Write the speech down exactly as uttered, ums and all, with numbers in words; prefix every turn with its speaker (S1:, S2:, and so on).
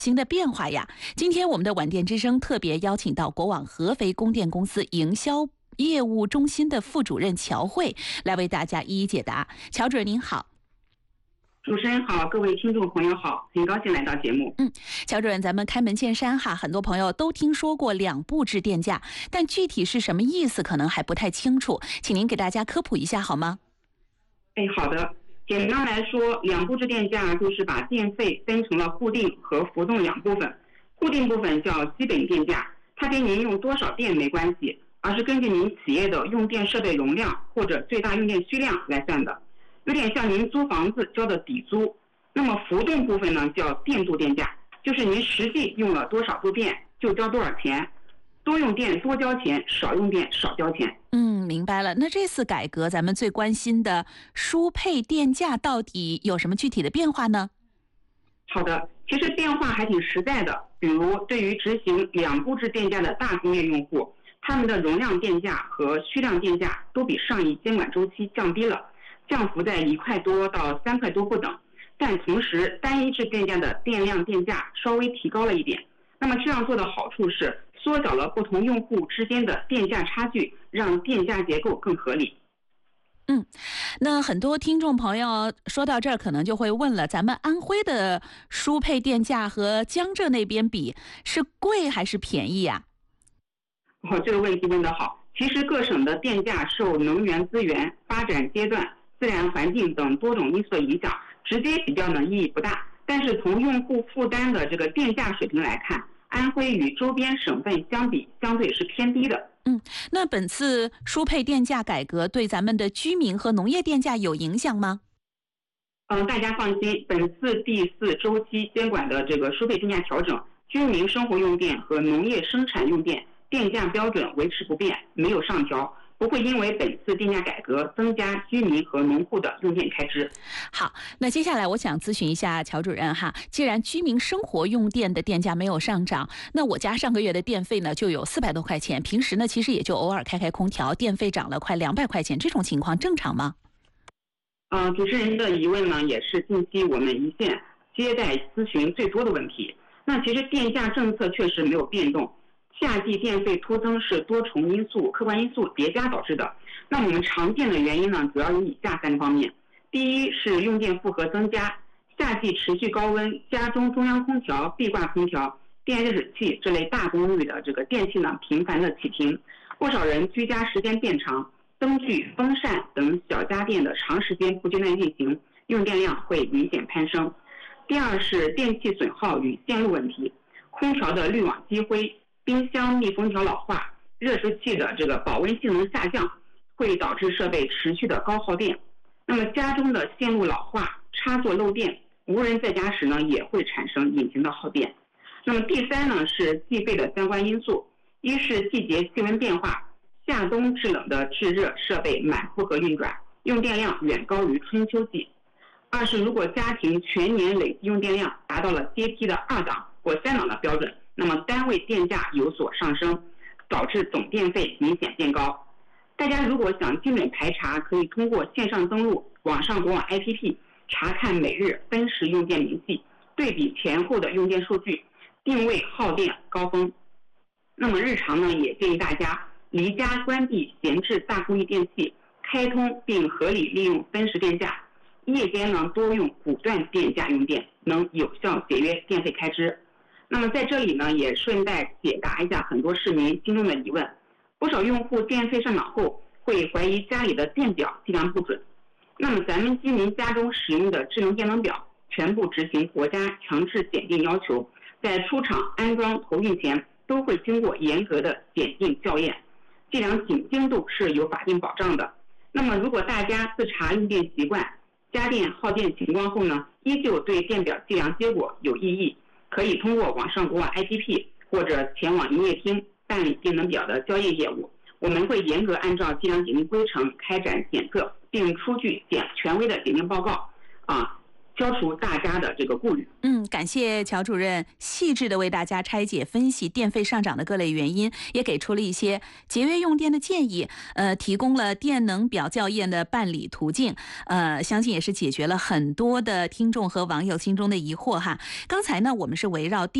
S1: 新的变化呀。今天我们的晚电之声特别邀请到国网合肥供电公司营销业务中心的副主任乔慧来为大家一一解答。乔主任您好。
S2: 主持人好，各位听众朋友好，很高兴来到节目。
S1: 嗯，乔主任，咱们开门见山哈，很多朋友都听说过两步制电价，但具体是什么意思，可能还不太清楚，请您给大家科普一下好吗？
S2: 哎，好的。简单来说，两步制电价就是把电费分成了固定和浮动两部分。固定部分叫基本电价，它跟您用多少电没关系，而是根据您企业的用电设备容量或者最大用电需量来算的，有点像您租房子交的底租。那么浮动部分呢，叫电度电价，就是您实际用了多少度电就交多少钱，多用电多交钱，少用电少交钱。
S1: 嗯，明白了。那这次改革，咱们最关心的输配电价到底有什么具体的变化呢？
S2: 好的，其实变化还挺实在的。比如，对于执行两步制电价的大工业用户，他们的容量电价和需量电价都比上一监管周期降低了，降幅在一块多到三块多不等。但同时，单一制电价的电量电价稍微提高了一点。那么这样做的好处是缩小了不同用户之间的电价差距，让电价结构更合理。
S1: 嗯，那很多听众朋友说到这儿，可能就会问了，咱们安徽的输配电价和江浙那边比，是贵还是便宜呀？
S2: 哦，这个问题问得好。其实各省的电价受能源资源、发展阶段、自然环境等多种因素的影响，直接比较呢意义不大。但是从用户负担的这个电价水平来看，安徽与周边省份相比，相对是偏低的。
S1: 嗯，那本次输配电价改革对咱们的居民和农业电价有影响吗？
S2: 嗯，大家放心，本次第四周期监管的这个输配电价调整，居民生活用电和农业生产用电电价标准维持不变，没有上调。不会因为本次电价改革增加居民和农户的用电开支。
S1: 好，那接下来我想咨询一下乔主任哈，既然居民生活用电的电价没有上涨，那我家上个月的电费呢就有四百多块钱，平时呢其实也就偶尔开开空调，电费涨了快两百块钱，这种情况正常吗？
S2: 呃，主持人的疑问呢，也是近期我们一线接待咨询最多的问题。那其实电价政策确实没有变动。夏季电费突增是多重因素、客观因素叠加导致的。那我们常见的原因呢，主要有以下三个方面。第一是用电负荷增加，夏季持续高温，家中中央空调、壁挂空调、电热水器这类大功率的这个电器呢频繁的启停，不少人居家时间变长，灯具、风扇等小家电的长时间不间断运行，用电量会明显攀升。第二是电器损耗与线路问题，空调的滤网积灰，冰箱密封条老化，热水器的这个保温性能下降，会导致设备持续的高耗电。那么家中的线路老化、插座漏电，无人在家时呢也会产生隐形的耗电。那么第三呢是计费的相关因素，一是季节气温变化，夏冬制冷的制热设备满负荷运转，用电量远高于春秋季。二是如果家庭全年累计用电量达到了阶梯的二档或三档的标准，那么单位电价有所上升，导致总电费明显变高。大家如果想精准排查，可以通过线上登录网上国网 A P P 查看每日分时用电明细，对比前后的用电数据，定位耗电高峰。那么日常呢，也建议大家离家关闭闲置大功率电器，开通并合理利用分时电价，夜间呢多用骨断电价用电，能有效节约电费开支。那么在这里呢，也顺带解答一下很多市民心中的疑问。不少用户电费上涨后，会怀疑家里的电表计量不准。那么咱们居民家中使用的智能电能表，全部执行国家强制检定要求，在出厂安装投运前，都会经过严格的检定校验，计量准精度是有法定保障的。那么如果大家自查用电习惯、家电耗电情况后呢，依旧对电表计量结果有异议，可以通过网上国网 A P P 或者前往营业厅办理电能表的交易业务。我们会严格按照计量检定规程开展检测，并出具检权威的检定报告。啊， 消除大家的这个顾虑。
S1: 嗯，感谢乔主任细致的为大家拆解分析电费上涨的各类原因，也给出了一些节约用电的建议，呃，提供了电能表校验的办理途径，呃，相信也是解决了很多的听众和网友心中的疑惑哈。刚才呢，我们是围绕